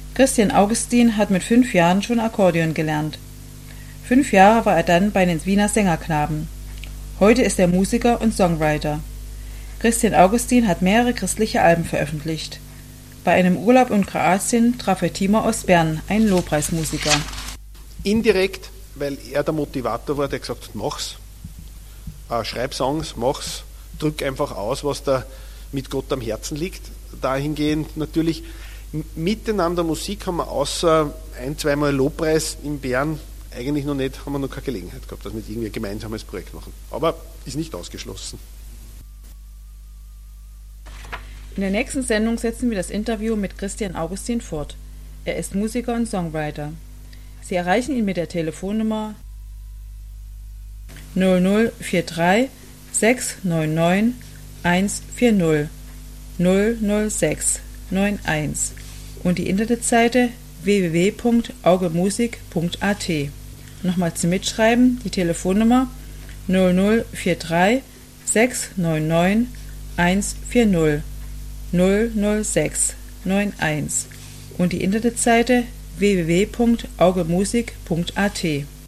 Christian Augustin hat mit 5 Jahren schon Akkordeon gelernt. 5 Jahre war er dann bei den Wiener Sängerknaben. Heute ist er Musiker und Songwriter. Christian Augustin hat mehrere christliche Alben veröffentlicht. Bei einem Urlaub in Kroatien traf er Timo aus Bern, einen Lobpreismusiker. Indirekt, weil er der Motivator war, der gesagt hat, mach's. Schreib Songs, mach's. Drück einfach aus, was da mit Gott am Herzen liegt. Dahingehend natürlich miteinander Musik haben wir außer 1-2 Mal Lobpreis in Bern eigentlich noch nicht, haben wir noch keine Gelegenheit gehabt, dass wir irgendwie ein gemeinsames Projekt machen. Aber ist nicht ausgeschlossen. In der nächsten Sendung setzen wir das Interview mit Christian Augustin fort. Er ist Musiker und Songwriter. Sie erreichen ihn mit der Telefonnummer 0043 699 140 006 91 und die Internetseite www.augemusik.at. Nochmal zum Mitschreiben die Telefonnummer 0043 699 140 006 91 und die Internetseite www.augemusik.at.